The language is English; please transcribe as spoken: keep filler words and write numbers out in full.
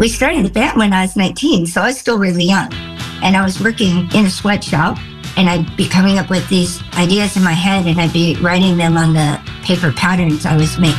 we started the band when I was nineteen, so I was still really young. And I was working in a sweatshop, and I'd be coming up with these ideas in my head, and I'd be writing them on the paper patterns I was making.